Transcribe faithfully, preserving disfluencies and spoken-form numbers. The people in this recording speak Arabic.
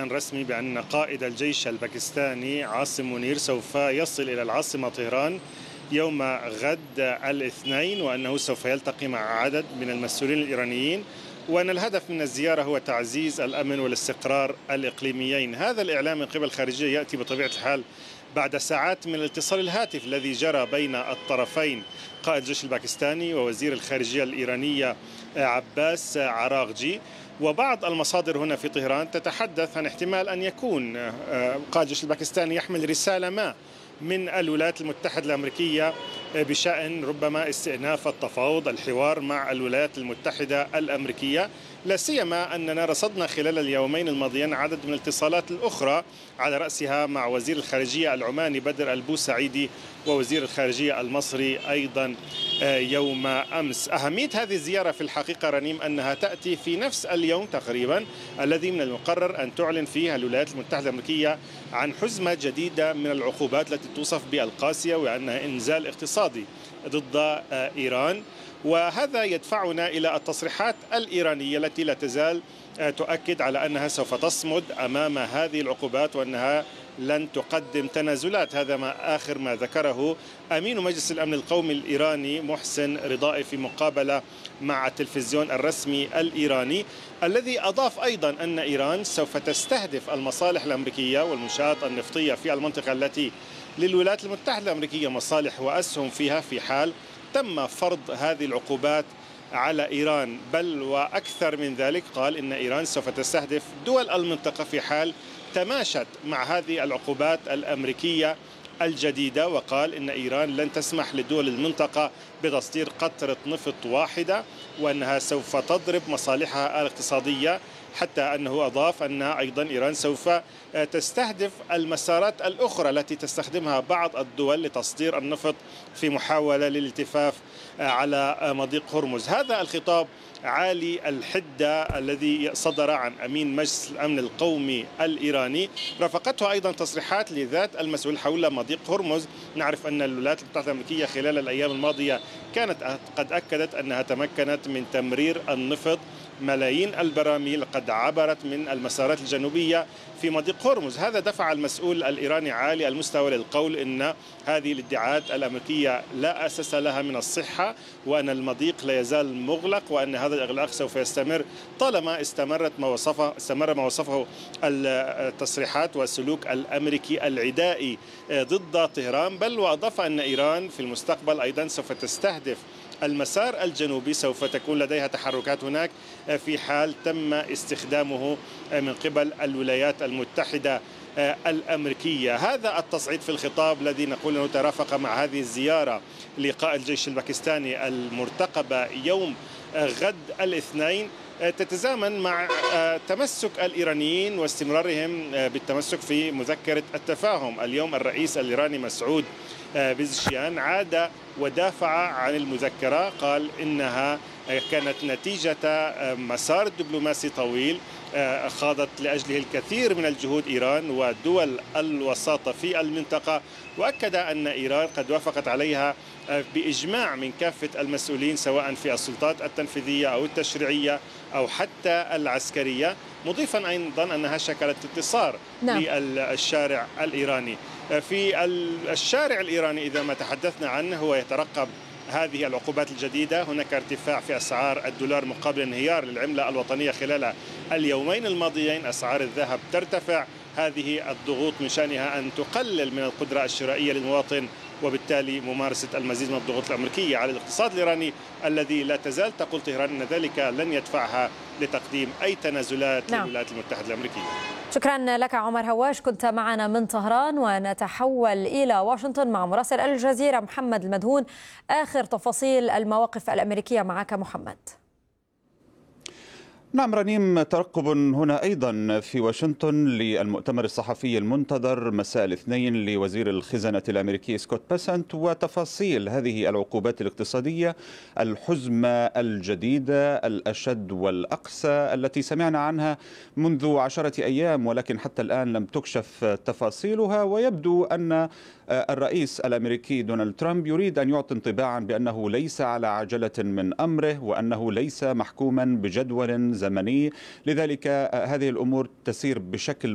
بيان رسمي بأن قائد الجيش الباكستاني عاصم منير سوف يصل إلى العاصمة طهران يوم غد الاثنين، وأنه سوف يلتقي مع عدد من المسؤولين الإيرانيين، وأن الهدف من الزيارة هو تعزيز الأمن والاستقرار الإقليميين. هذا الإعلام من قبل الخارجية يأتي بطبيعة الحال بعد ساعات من الاتصال الهاتف الذي جرى بين الطرفين، قائد الجيش الباكستاني ووزير الخارجية الإيرانية عباس عراغجي. وبعض المصادر هنا في طهران تتحدث عن احتمال أن يكون قائد الجيش الباكستاني يحمل رسالة ما من الولايات المتحدة الأمريكية بشأن ربما استئناف التفاوض الحوار مع الولايات المتحدة الأمريكية، لا سيما أننا رصدنا خلال اليومين الماضيين عدد من الاتصالات الأخرى على رأسها مع وزير الخارجية العماني بدر البوسعيدي ووزير الخارجية المصري أيضا يوم أمس. أهمية هذه الزيارة في الحقيقة رنيم أنها تأتي في نفس اليوم تقريبا الذي من المقرر أن تعلن فيه الولايات المتحدة الأمريكية عن حزمة جديدة من العقوبات التي توصف بالقاسية وأنها إنزال اقتصادي ضد إيران. وهذا يدفعنا إلى التصريحات الإيرانية التي لا تزال تؤكد على أنها سوف تصمد أمام هذه العقوبات وأنها لن تقدم تنازلات. هذا ما آخر ما ذكره أمين مجلس الأمن القومي الإيراني محسن رضائي في مقابلة مع التلفزيون الرسمي الإيراني، الذي أضاف أيضا أن إيران سوف تستهدف المصالح الأمريكية والمنشآت النفطية في المنطقة التي للولايات المتحدة الأمريكية مصالح وأسهم فيها في حال تم فرض هذه العقوبات على إيران. بل وأكثر من ذلك، قال إن إيران سوف تستهدف دول المنطقة في حال تماشت مع هذه العقوبات الأمريكية الجديدة، وقال إن إيران لن تسمح لدول المنطقة بتصدير قطرة نفط واحدة وأنها سوف تضرب مصالحها الاقتصادية، حتى أنه أضاف أن أيضا إيران سوف تستهدف المسارات الأخرى التي تستخدمها بعض الدول لتصدير النفط في محاولة للالتفاف على مضيق هرمز. هذا الخطاب عالي الحدة الذي صدر عن أمين مجلس الأمن القومي الإيراني رافقته أيضا تصريحات لذات المسؤول حول مضيق هرمز. نعرف أن الولايات المتحدة الأمريكية خلال الأيام الماضية كانت قد أكدت أنها تمكنت من تمرير النفط، ملايين البراميل قد عبرت من المسارات الجنوبية في مضيق هرمز. هذا دفع المسؤول الإيراني عالي المستوى للقول إن هذه الادعاءات الأمريكية لا أساس لها من الصحة، وأن المضيق لا يزال مغلق، وأن هذا الإغلاق سوف يستمر طالما استمرت ما وصفه استمر ما وصفه التصريحات والسلوك الأمريكي العدائي ضد طهران. بل وأضاف أن إيران في المستقبل أيضا سوف تستهدف المسار الجنوبي، سوف تكون لديها تحركات هناك في حال تم استخدامه من قبل الولايات المتحدة الأمريكية. هذا التصعيد في الخطاب الذي نقول أنه ترافق مع هذه الزيارة لقائد الجيش الباكستاني المرتقبة يوم غد الاثنين تتزامن مع تمسك الإيرانيين واستمرارهم بالتمسك في مذكرة التفاهم. اليوم الرئيس الإيراني مسعود بزشكيان عاد ودافع عن المذكرة، قال إنها كانت نتيجة مسار دبلوماسي طويل خاضت لأجله الكثير من الجهود إيران ودول الوساطة في المنطقة، وأكد أن إيران قد وافقت عليها بإجماع من كافة المسؤولين سواء في السلطات التنفيذية أو التشريعية أو حتى العسكرية، مضيفا أيضا أنها شكلت انتصار نعم. للشارع الإيراني. في الشارع الإيراني إذا ما تحدثنا عنه هو يترقب هذه العقوبات الجديدة. هناك ارتفاع في أسعار الدولار مقابل انهيار للعملة الوطنية خلال اليومين الماضيين. أسعار الذهب ترتفع. هذه الضغوط من شأنها أن تقلل من القدرة الشرائية للمواطن، وبالتالي ممارسة المزيد من الضغوط الأمريكية على الاقتصاد الإيراني الذي لا تزال تقول طهران أن ذلك لن يدفعها لتقديم أي تنازلات نعم. للولايات المتحدة الأمريكية. شكرا لك عمر هواش، كنت معنا من طهران. ونتحول إلى واشنطن مع مراسل الجزيرة محمد المدهون. آخر تفاصيل المواقف الأمريكية معك محمد. نعم رنيم، ترقب هنا أيضا في واشنطن للمؤتمر الصحفي المنتظر مساء الاثنين لوزير الخزانة الأمريكي سكوت بيسنت وتفاصيل هذه العقوبات الاقتصادية الحزمة الجديدة الأشد والأقسى التي سمعنا عنها منذ عشرة أيام، ولكن حتى الآن لم تكشف تفاصيلها. ويبدو أن الرئيس الأمريكي دونالد ترامب يريد أن يعطي انطباعا بأنه ليس على عجلة من أمره وأنه ليس محكوما بجدول زمني، لذلك هذه الأمور تسير بشكل